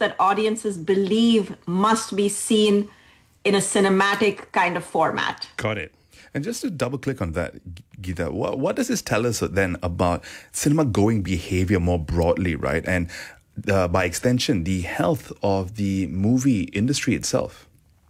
that audiences believe must be seen in a cinematic kind of format. Got it. And just to double click on that, Geeta, what does this tell us then about cinema going behavior more broadly, right? And by extension, the health of the movie industry itself?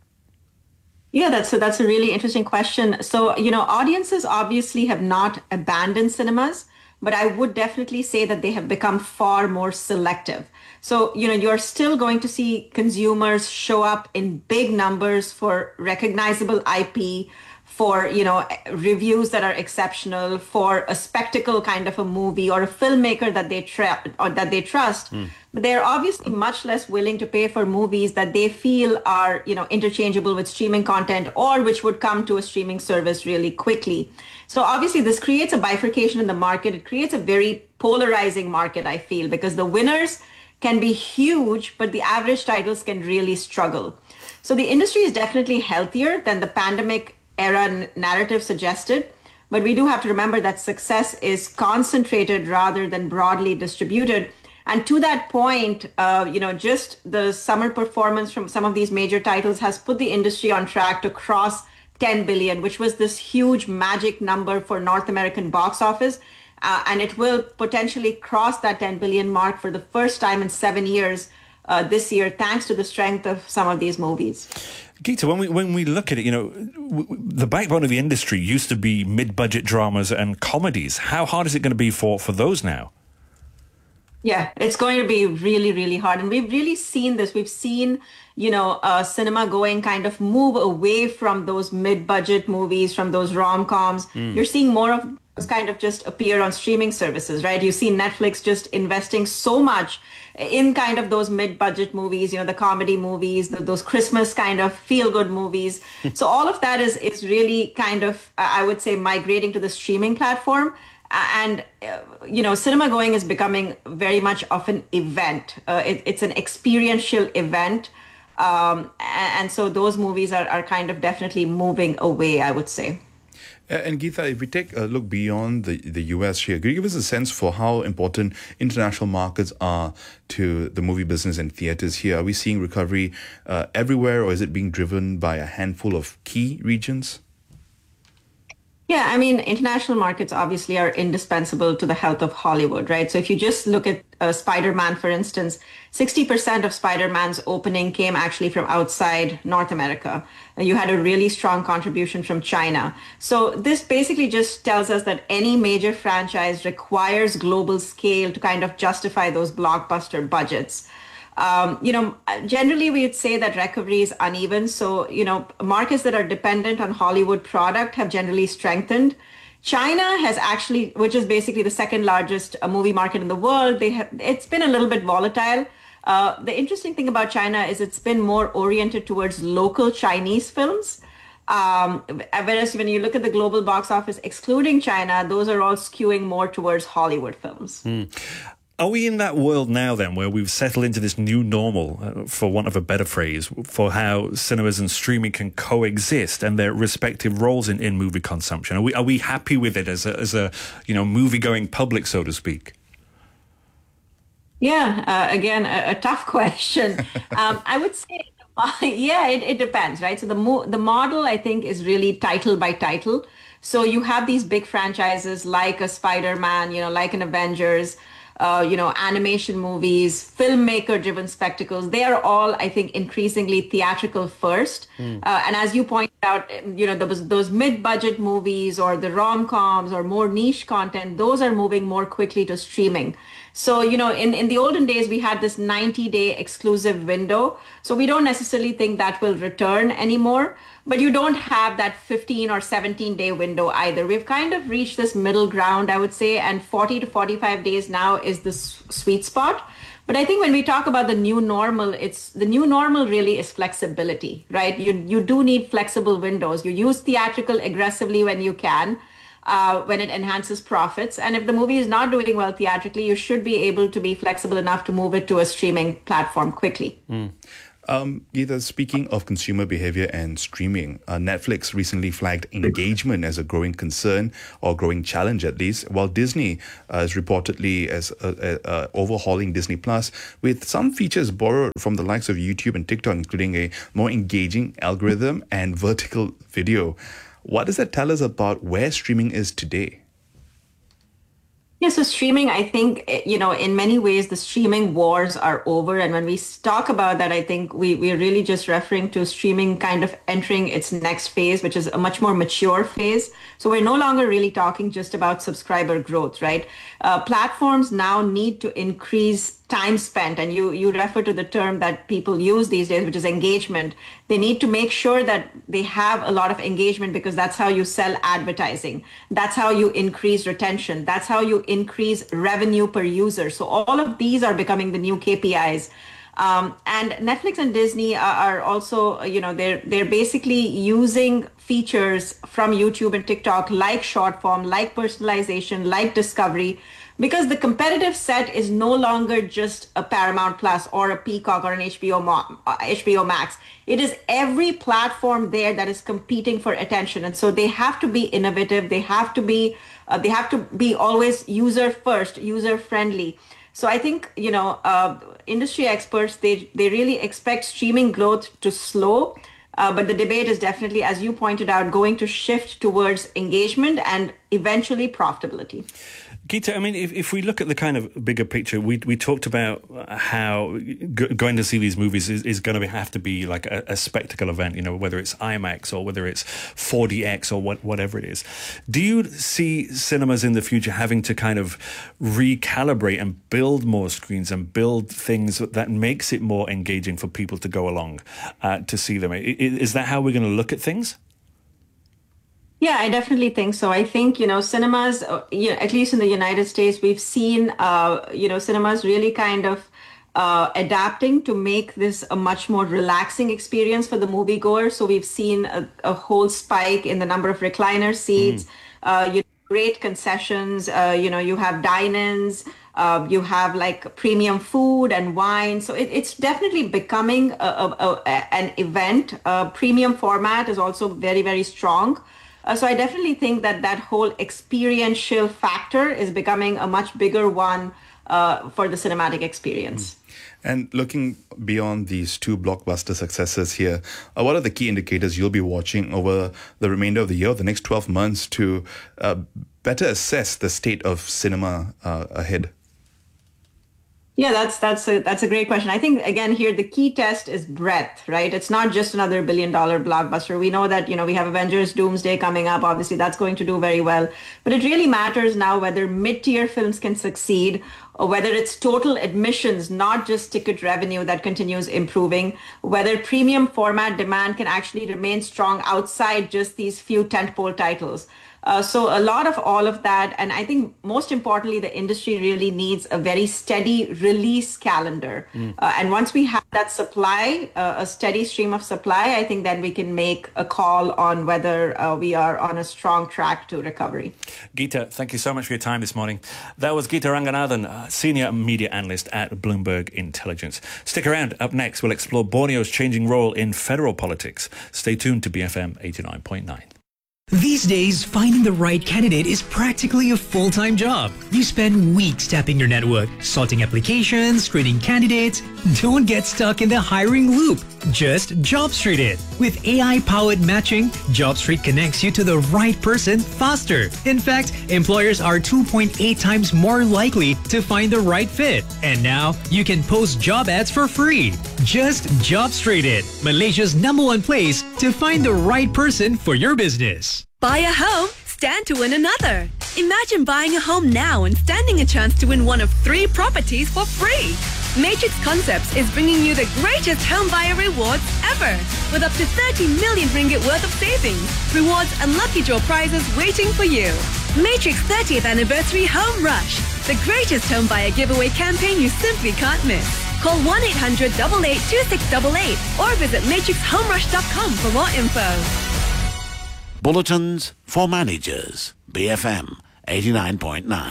Yeah, that's a really interesting question. So, audiences obviously have not abandoned cinemas, but I would definitely say that they have become far more selective. So, you're still going to see consumers show up in big numbers for recognizable IP, for, reviews that are exceptional, for a spectacle kind of a movie or a filmmaker that they trust. But they're obviously much less willing to pay for movies that they feel are, interchangeable with streaming content or which would come to a streaming service really quickly. So obviously this creates a bifurcation in the market. It creates a very polarizing market, I feel, because the winners can be huge, but the average titles can really struggle. So the industry is definitely healthier than the pandemic era narrative suggested. But we do have to remember that success is concentrated rather than broadly distributed. And to that point, just the summer performance from some of these major titles has put the industry on track to cross 10 billion, which was this huge magic number for North American box office. And it will potentially cross that 10 billion mark for the first time in 7 years this year, thanks to the strength of some of these movies. Geeta, when we look at it, the backbone of the industry used to be mid-budget dramas and comedies. How hard is it going to be for those now? Yeah, it's going to be really, really hard. And we've really seen this. We've seen, cinema going kind of move away from those mid-budget movies, from those rom-coms. You're seeing more of those kind of just appear on streaming services, right? You see Netflix just investing so much in kind of those mid-budget movies, the comedy movies, those Christmas kind of feel-good movies. So all of that is really kind of, I would say, migrating to the streaming platform. And, cinema going is becoming very much of an event. It's an experiential event. And so those movies are kind of definitely moving away, I would say. And Geeta, if we take a look beyond the US here, could you give us a sense for how important international markets are to the movie business and theaters here? Are we seeing recovery everywhere, or is it being driven by a handful of key regions? Yeah, I mean, international markets obviously are indispensable to the health of Hollywood, right? So if you just look at Spider-Man, for instance, 60% of Spider-Man's opening came actually from outside North America. You had a really strong contribution from China. So this basically just tells us that any major franchise requires global scale to kind of justify those blockbuster budgets. Generally we would say that recovery is uneven. So, markets that are dependent on Hollywood product have generally strengthened. China has actually, which is basically the second largest movie market in the world, it's been a little bit volatile. The interesting thing about China is it's been more oriented towards local Chinese films. Whereas when you look at the global box office, excluding China, those are all skewing more towards Hollywood films. Are we in that world now then where we've settled into this new normal, for want of a better phrase, for how cinemas and streaming can coexist and their respective roles in movie consumption? Are we happy with it as a movie-going public, so to speak? Yeah, again, a tough question. I would say, it depends, right? So the model, I think, is really title by title. So you have these big franchises like a Spider-Man, like an Avengers, animation movies, filmmaker-driven spectacles. They are all, I think, increasingly theatrical first. And as you pointed out, those mid-budget movies or the rom-coms or more niche content, those are moving more quickly to streaming. So, in the olden days, we had this 90-day exclusive window. So we don't necessarily think that will return anymore. But you don't have that 15 or 17-day window either. We've kind of reached this middle ground, I would say, and 40 to 45 days now is the sweet spot. But I think when we talk about the new normal, the new normal really is flexibility, right? You do need flexible windows. You use theatrical aggressively when you can, when it enhances profits. And if the movie is not doing well theatrically, you should be able to be flexible enough to move it to a streaming platform quickly. Geeta, speaking of consumer behavior and streaming, Netflix recently flagged engagement as a growing concern or growing challenge at least, while Disney is reportedly as overhauling Disney Plus with some features borrowed from the likes of YouTube and TikTok, including a more engaging algorithm and vertical video. What does that tell us about where streaming is today? Yeah, so streaming, I think, in many ways, the streaming wars are over. And when we talk about that, I think we're really just referring to streaming kind of entering its next phase, which is a much more mature phase. So we're no longer really talking just about subscriber growth, right? Platforms now need to increase time spent, and you refer to the term that people use these days, which is engagement. They need to make sure that they have a lot of engagement because that's how you sell advertising. That's how you increase retention. That's how you increase revenue per user. So all of these are becoming the new KPIs. And Netflix and Disney are also, they're basically using features from YouTube and TikTok like short form, like personalization, like discovery, because the competitive set is no longer just a Paramount Plus or a Peacock or an HBO Max. It is every platform there that is competing for attention. And so they have to be innovative. They have to be always user first, user friendly. So I think, industry experts, they really expect streaming growth to slow. But the debate is definitely, as you pointed out, going to shift towards engagement and eventually profitability. Geeta, I mean, if we look at the kind of bigger picture, we talked about how going to see these movies is going to have to be like a spectacle event, whether it's IMAX or whether it's 4DX or whatever it is. Do you see cinemas in the future having to kind of recalibrate and build more screens and build things that makes it more engaging for people to go along to see them? Is that how we're going to look at things? Yeah, I definitely think so. I think, cinemas, at least in the United States, we've seen, cinemas really kind of adapting to make this a much more relaxing experience for the moviegoer. So we've seen a whole spike in the number of recliner seats, great concessions, you have dine-ins, you have like premium food and wine. So it's definitely becoming an event. Premium format is also very, very strong. So I definitely think that whole experiential factor is becoming a much bigger one for the cinematic experience. And looking beyond these two blockbuster successes here, what are the key indicators you'll be watching over the remainder of the year, the next 12 months, to better assess the state of cinema ahead? Yeah, that's a great question. I think, again, here, the key test is breadth, right? It's not just another $1 billion blockbuster. We know that, we have Avengers Doomsday coming up. Obviously, that's going to do very well. But it really matters now whether mid-tier films can succeed or whether it's total admissions, not just ticket revenue, that continues improving, whether premium format demand can actually remain strong outside just these few tentpole titles. So a lot of all of that. And I think most importantly, the industry really needs a very steady release calendar. And once we have that supply, a steady stream of supply, I think then we can make a call on whether we are on a strong track to recovery. Geeta, thank you so much for your time this morning. That was Geeta Ranganathan, Senior Media Analyst at Bloomberg Intelligence. Stick around. Up next, we'll explore Borneo's changing role in federal politics. Stay tuned to BFM 89.9. These days, finding the right candidate is practically a full-time job. You spend weeks tapping your network, sorting applications, screening candidates. Don't get stuck in the hiring loop. Just JobStreet it. With AI-powered matching, JobStreet connects you to the right person faster. In fact, employers are 2.8 times more likely to find the right fit. And now, you can post job ads for free. Just JobStreet it, Malaysia's #1 place to find the right person for your business. Buy a home, stand to win another. Imagine buying a home now and standing a chance to win one of 3 properties for free. Matrix Concepts is bringing you the greatest home buyer rewards ever, with up to 30 million ringgit worth of savings, rewards and lucky draw prizes waiting for you. Matrix 30th Anniversary Home Rush, the greatest home buyer giveaway campaign you simply can't miss. Call 1-800-882688 or visit matrixhomerush.com for more info. Bulletins for Managers, BFM 89.9.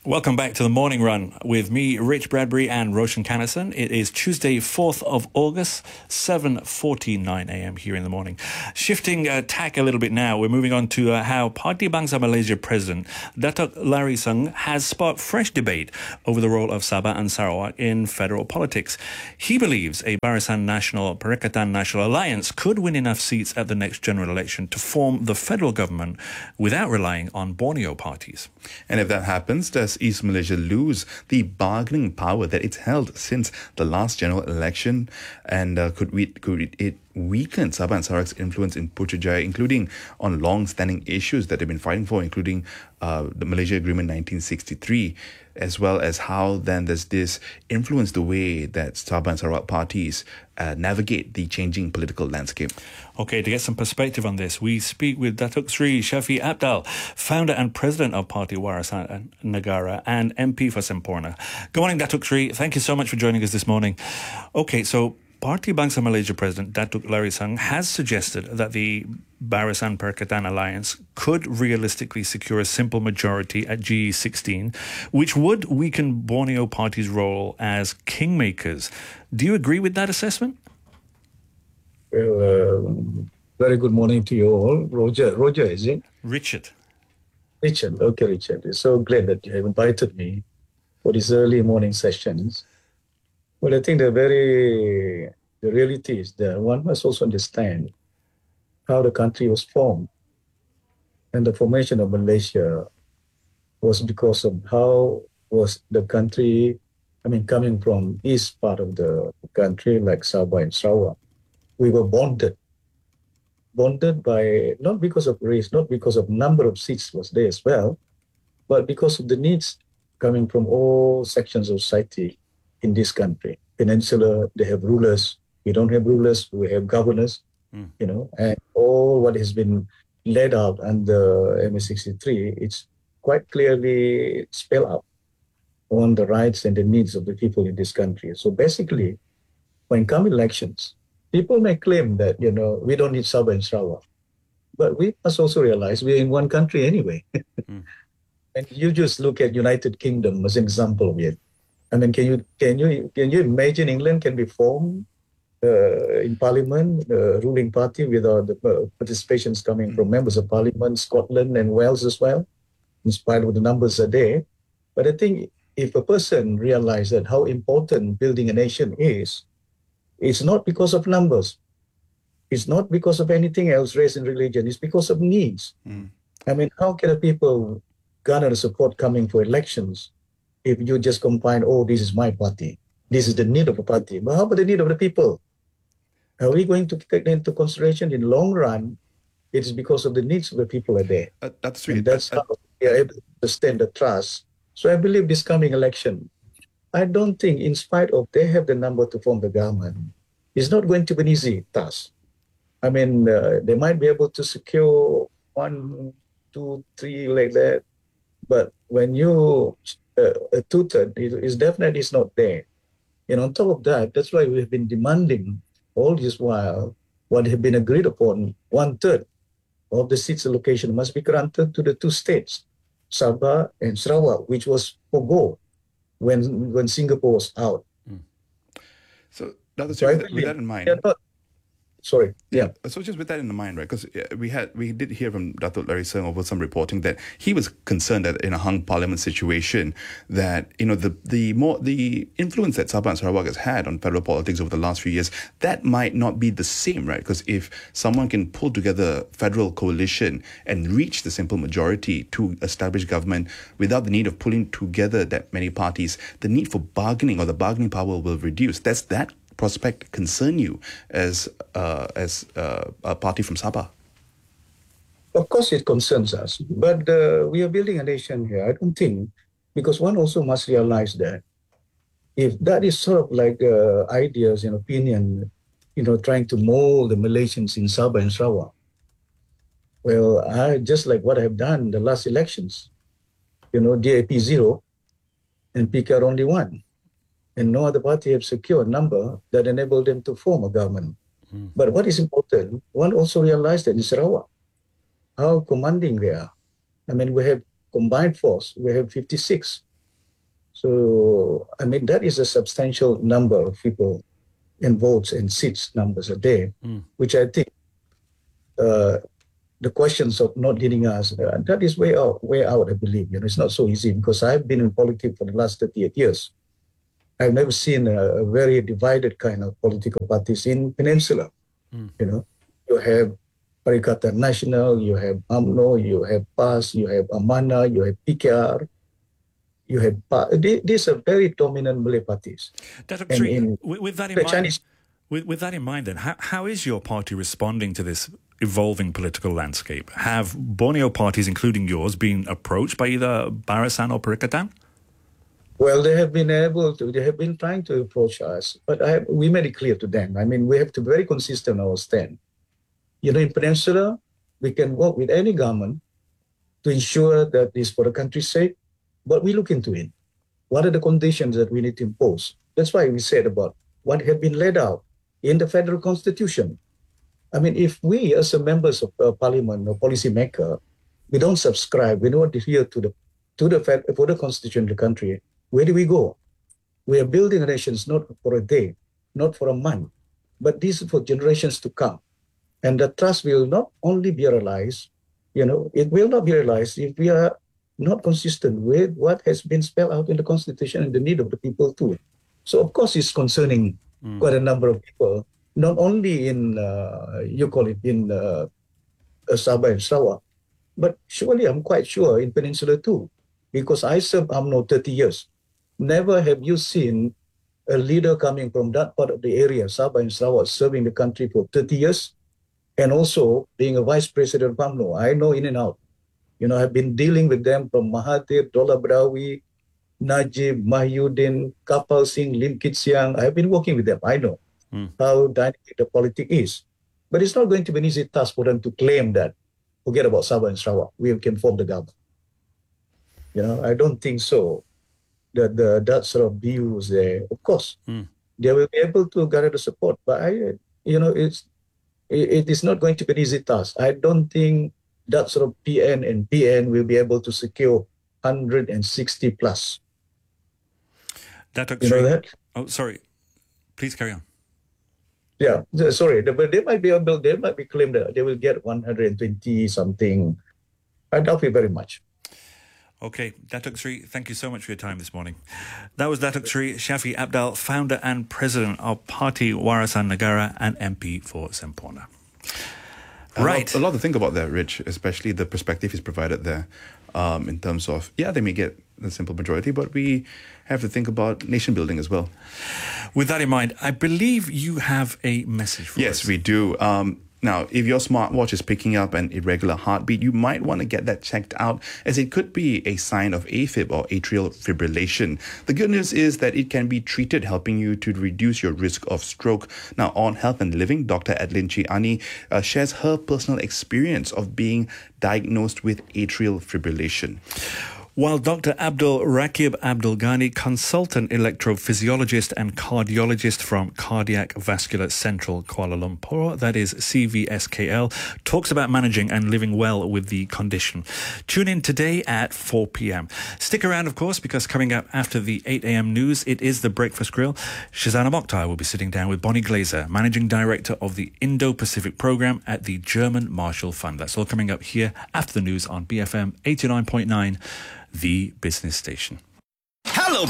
Welcome back to the Morning Run with me, Rich Bradbury and Roshan Kannison. It is Tuesday, 4th of August, 7:49 a.m. here in the morning. Shifting tack a little bit now, we're moving on to how Parti Bangsa Malaysia President Datuk Larry Sung has sparked fresh debate over the role of Sabah and Sarawak in federal politics. He believes a Barisan Nasional Perikatan Nasional Alliance could win enough seats at the next general election to form the federal government without relying on Borneo parties. And if that happens, does East Malaysia lose the bargaining power that it's held since the last general election? And could it weaken Sabah and Sarawak's influence in Putrajaya, including on long-standing issues that they've been fighting for, including the Malaysia Agreement 1963, as well as how then does this influence the way that Sabah and Sarawak parties navigate the changing political landscape? Okay, to get some perspective on this, we speak with Datuk Sri Shafi Abdal, founder and president of Parti Warisan Negara and MP for Semporna. Good morning, Datuk Sri. Thank you so much for joining us this morning. Okay, so Parti Bangsa Malaysia President Datuk Larry Sung has suggested that the Barisan Perikatan Alliance could realistically secure a simple majority at GE16, which would weaken Borneo Party's role as kingmakers. Do you agree with that assessment? Well, very good morning to you all. Roger, is it? Richard. Okay, Richard. So glad that you have invited me for these early morning sessions. Well, I think the reality is that one must also understand how the country was formed. And the formation of Malaysia was because of how was the country, coming from east part of the country, like Sabah and Sarawak. We were bonded by, not because of race, not because of number of seats was there as well, but because of the needs coming from all sections of society in this country. Peninsula, they have rulers. We don't have rulers, we have governors, and all what has been laid out under MA63, it's quite clearly spelled out on the rights and the needs of the people in this country. So basically, when come elections, people may claim that, we don't need Sabah and Sarawak, but we must also realize we're in one country anyway. And you just look at United Kingdom as an example of it. Can you imagine England can be formed in Parliament, ruling party without the participations coming from members of Parliament, Scotland and Wales as well, in spite of the numbers are there. But I think if a person realizes that how important building a nation is, it's not because of numbers. It's not because of anything else, race and religion. It's because of needs. How can a people garner the support coming for elections if you just combine, this is my party, this is the need of a party? But how about the need of the people? Are we going to take into consideration in the long run? It's because of the needs of the people are there. That's really, that's how we are able to stand the trust. So I believe this coming election, I don't think, in spite of they have the number to form the government, it's not going to be an easy task. They might be able to secure 1, 2, 3 like that, but when you a two-third is definitely not there. And on top of that, that's why we've been demanding all this while what have been agreed upon, 1/3 of the seats allocation must be granted to the two states, Sabah and Sarawak, which was forgo when Singapore was out. So, with that in mind, Sorry. Yeah. So just with that in mind, right? Because we did hear from Datuk Larry Sung over some reporting that he was concerned that in a hung parliament situation that the influence that Sabah and Sarawak has had on federal politics over the last few years, that might not be the same, right? Because if someone can pull together a federal coalition and reach the simple majority to establish government without the need of pulling together that many parties, the need for bargaining or the bargaining power will reduce. Does that prospect concern you as a party from Sabah? Of course it concerns us, but we are building a nation here. I don't think, because one also must realize that if that is sort of like ideas and opinion, trying to mold the Malaysians in Sabah and Sarawak, well, I just like what I've done the last elections, DAP 0 and PKR only 1. And no other party have secured a number that enabled them to form a government. But what is important, one also realized that in Sarawak, how commanding they are. We have combined force, we have 56 So, I mean, that is a substantial number of people and votes and seats numbers a day, which I think the questions of not leading us, that is way out, I believe. It's not so easy because I've been in politics for the last 38 years. I've never seen a very divided kind of political parties in Peninsula. You have Perikatan Nasional, you have UMNO, you have PAS, you have Amanah, you have PKR, you have these are very dominant Malay parties. With that in mind, then, how is your party responding to this evolving political landscape? Have Borneo parties, including yours, been approached by either Barisan or Perikatan? Well, they have been trying to approach us, but we made it clear to them. I mean, we have to be very consistent on our stand. In Peninsula, we can work with any government to ensure that it's for the country's sake, but we look into it. What are the conditions that we need to impose? That's why we said about what had been laid out in the federal constitution. I mean, if we as members of parliament or policymaker, we don't subscribe, we don't adhere to the constitution of the country, where do we go? We are building nations not for a day, not for a month, but this is for generations to come. And the trust will not only be realized, it will not be realized if we are not consistent with what has been spelled out in the constitution and the need of the people too. So of course it's concerning quite a number of people, not only in, Sabah and Sarawak, but surely I'm quite sure in Peninsula too, because I served UMNO 30 years. Never have you seen a leader coming from that part of the area, Sabah and Sarawak, serving the country for 30 years, and also being a vice president of UMNO. I know in and out. I've been dealing with them from Mahathir, Dola Brawi, Najib, Mahyudin, Kapal Singh, Lim Kit Siang. I've been working with them. I know how dynamic the politics is. But it's not going to be an easy task for them to claim that, forget about Sabah and Sarawak, we can form the government. I don't think so. That sort of views there, of course, they will be able to gather the support. But it is not going to be an easy task. I don't think that sort of PN and PN will be able to secure 160 plus. You know that? Oh, sorry. Please carry on. Yeah, sorry. But they might be claimed that they will get 120 something. I doubt it very much. Okay, Datuk Sri, thank you so much for your time this morning. That was Datuk Sri Shafie Apdal, founder and president of Parti Warisan Negara and MP for Semporna. Right. A lot to think about there, Rich, especially the perspective he's provided there in terms of, they may get the simple majority, but we have to think about nation building as well. With that in mind, I believe you have a message for us. Yes, we do. Now, if your smartwatch is picking up an irregular heartbeat, you might want to get that checked out, as it could be a sign of AFib or atrial fibrillation. The good news is that it can be treated, helping you to reduce your risk of stroke. Now, on Health and Living, Dr. Adeline Chiani shares her personal experience of being diagnosed with atrial fibrillation. While Dr. Abdul Rakib Abdul Ghani, consultant electrophysiologist and cardiologist from Cardiac Vascular Central Kuala Lumpur, that is CVSKL, talks about managing and living well with the condition. Tune in today at 4 p.m. Stick around, of course, because coming up after the 8 a.m. news, it is the Breakfast Grill. Shazana Mokhtar will be sitting down with Bonnie Glazer, Managing Director of the Indo-Pacific Programme at the German Marshall Fund. That's all coming up here after the news on BFM 89.9. The business station.